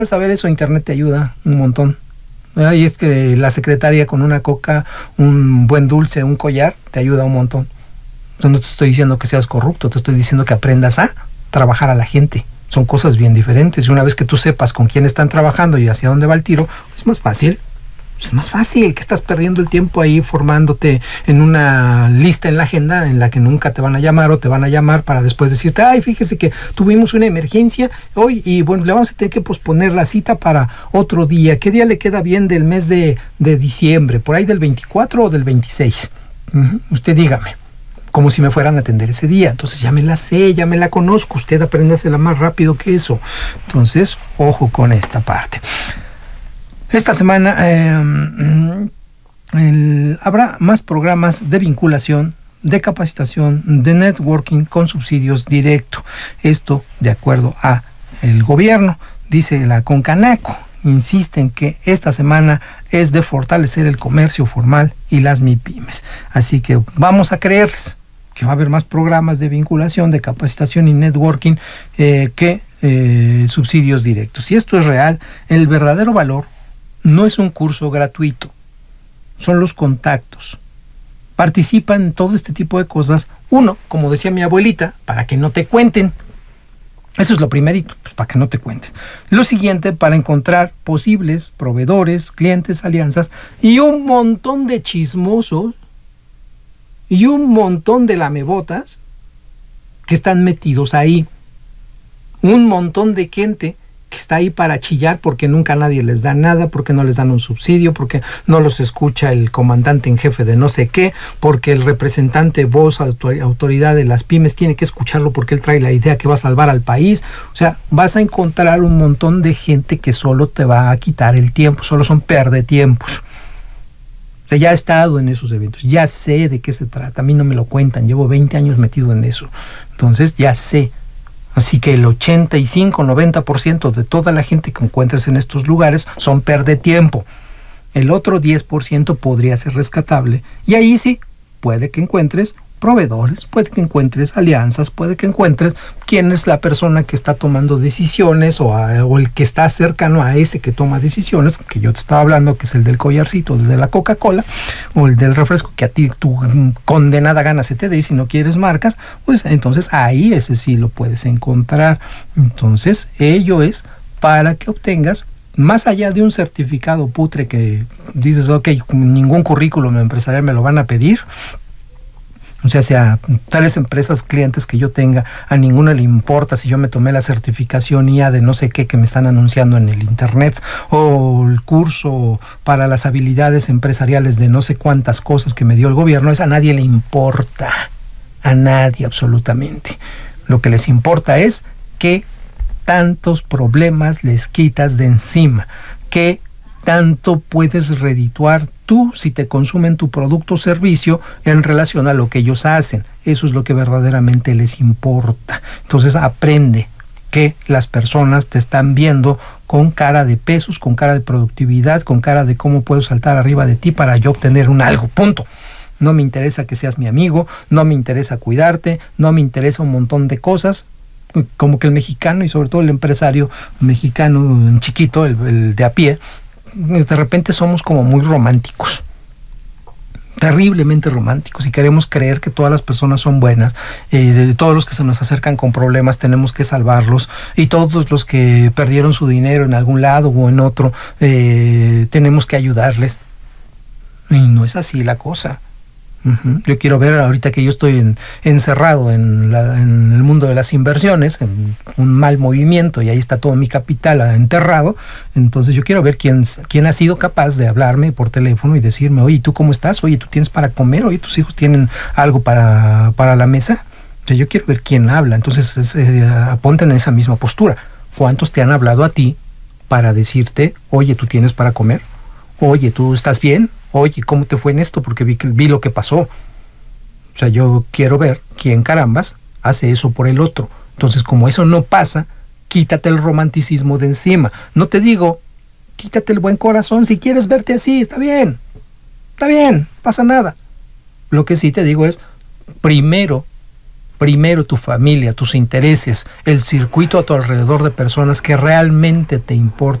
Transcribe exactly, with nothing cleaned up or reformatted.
saber eso, internet te ayuda un montón. Y es que la secretaria con una coca, un buen dulce, un collar, te ayuda un montón. Entonces no te estoy diciendo que seas corrupto, te estoy diciendo que aprendas a trabajar a la gente. Son cosas bien diferentes. Y una vez que tú sepas con quién están trabajando y hacia dónde va el tiro, es más fácil. Es más fácil que estás perdiendo el tiempo ahí formándote en una lista en la agenda en la que nunca te van a llamar o te van a llamar para después decirte, ay, fíjese que tuvimos una emergencia hoy y bueno, le vamos a tener que posponer la cita para otro día. ¿Qué día le queda bien del mes de, de diciembre? ¿Por ahí del veinticuatro o del veintiséis? Uh-huh. Usted dígame. Como si me fueran a atender ese día. Entonces ya me la sé, ya me la conozco. Usted apréndasela más rápido que eso. Entonces, ojo con esta parte. Esta semana eh, el, habrá más programas de vinculación, de capacitación, de networking con subsidios directos. Esto de acuerdo a el gobierno. Dice la Concanaco, insiste en que esta semana es de fortalecer el comercio formal y las MIPYMES. Así que vamos a creerles que va a haber más programas de vinculación, de capacitación y networking eh, que eh, subsidios directos. Si esto es real, el verdadero valor no es un curso gratuito, son los contactos. Participa en todo este tipo de cosas. Uno, como decía mi abuelita, para que no te cuenten. Eso es lo primerito, pues para que no te cuenten. Lo siguiente, para encontrar posibles proveedores, clientes, alianzas y un montón de chismosos y un montón de lamebotas que están metidos ahí. Un montón de gente que está ahí para chillar porque nunca nadie les da nada, porque no les dan un subsidio, porque no los escucha el comandante en jefe de no sé qué, porque el representante, voz, autoridad de las pymes tiene que escucharlo porque él trae la idea que va a salvar al país. O sea, vas a encontrar un montón de gente que solo te va a quitar el tiempo, solo son perdetiempos. O sea, ya he estado en esos eventos, ya sé de qué se trata, a mí no me lo cuentan, llevo veinte años metido en eso, entonces ya sé. Así que el ochenta y cinco, noventa por ciento de toda la gente que encuentres en estos lugares son perdetiempo. El otro diez por ciento podría ser rescatable. Y ahí sí, puede que encuentres proveedores, puede que encuentres alianzas, puede que encuentres quién es la persona que está tomando decisiones o, a, o el que está cercano a ese que toma decisiones, que yo te estaba hablando, que es el del collarcito, el de la Coca-Cola, o el del refresco que a ti tu condenada gana se te dé y si no quieres marcas, pues entonces ahí ese sí lo puedes encontrar. Entonces ello es para que obtengas, más allá de un certificado putre que dices, ok, ningún currículum empresarial me lo van a pedir. O sea, sea tales empresas, clientes que yo tenga, a ninguno le importa si yo me tomé la certificación I A de no sé qué que me están anunciando en el internet, o el curso para las habilidades empresariales de no sé cuántas cosas que me dio el gobierno. Es a nadie le importa, a nadie absolutamente. Lo que les importa es qué tantos problemas les quitas de encima, qué tanto puedes redituar tú si te consumen tu producto o servicio en relación a lo que ellos hacen. Eso es lo que verdaderamente les importa. Entonces aprende que las personas te están viendo con cara de pesos, con cara de productividad, con cara de cómo puedo saltar arriba de ti para yo obtener un algo, punto. No me interesa que seas mi amigo, no me interesa cuidarte, no me interesa un montón de cosas. Como que el mexicano y sobre todo el empresario mexicano chiquito, el, el de a pie, de repente somos como muy románticos, terriblemente románticos, y queremos creer que todas las personas son buenas, eh, todos los que se nos acercan con problemas tenemos que salvarlos, y todos los que perdieron su dinero en algún lado o en otro eh, tenemos que ayudarles. Y no es así la cosa. Uh-huh. Yo quiero ver, ahorita que yo estoy en, encerrado en, la, en el mundo de las inversiones, en un mal movimiento, y ahí está todo mi capital enterrado, entonces yo quiero ver quién, quién ha sido capaz de hablarme por teléfono y decirme, oye, ¿tú cómo estás? Oye, ¿tú tienes para comer? Oye, ¿tus hijos tienen algo para, para la mesa? O sea, yo quiero ver quién habla. Entonces es, eh, ponte en esa misma postura. ¿Cuántos te han hablado a ti para decirte, oye, ¿tú tienes para comer? Oye, ¿tú estás bien? Oye, ¿cómo te fue en esto? Porque vi, vi lo que pasó. O sea, yo quiero ver quién carambas hace eso por el otro. Entonces, como eso no pasa, quítate el romanticismo de encima. No te digo, quítate el buen corazón. Si quieres verte así, está bien. Está bien, pasa nada. Lo que sí te digo es, primero, primero tu familia, tus intereses, el circuito a tu alrededor de personas que realmente te importan,